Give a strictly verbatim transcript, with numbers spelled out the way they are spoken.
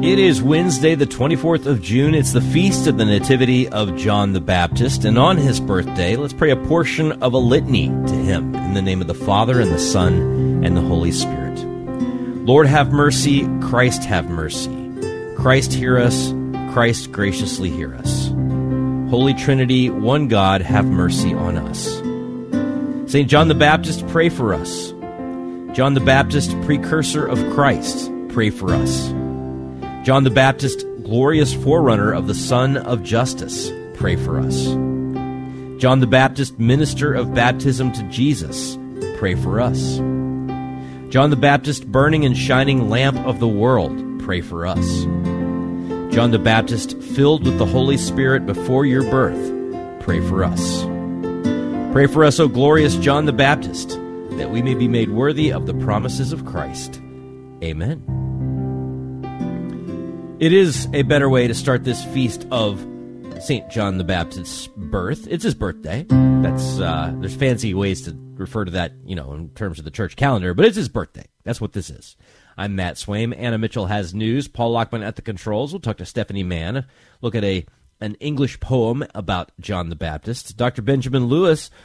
It is Wednesday, the twenty-fourth of June. It's the feast of the Nativity of John the Baptist. And on his birthday, let's pray a portion of a litany to him in the name of the Father and the Son and the Holy Spirit. Lord, have mercy. Christ, have mercy. Christ, hear us. Christ, graciously hear us. Holy Trinity, one God, have mercy on us. Saint John the Baptist, pray for us. John the Baptist, precursor of Christ, pray for us. John the Baptist, glorious forerunner of the Son of Justice, pray for us. John the Baptist, minister of baptism to Jesus, pray for us. John the Baptist, burning and shining lamp of the world, pray for us. John the Baptist, filled with the Holy Spirit before your birth, pray for us. Pray for us, O glorious John the Baptist, that we may be made worthy of the promises of Christ. Amen. It is a better way to start this feast of Saint John the Baptist's birth. It's his birthday. That's uh, there's fancy ways to refer to that, you know, in terms of the church calendar, but it's his birthday. That's what this is. I'm Matt Swaim. Anna Mitchell has news. Paul Lockman at the controls. We'll talk to Stephanie Mann. Look at a an English poem about John the Baptist. Doctor Benjamin Lewis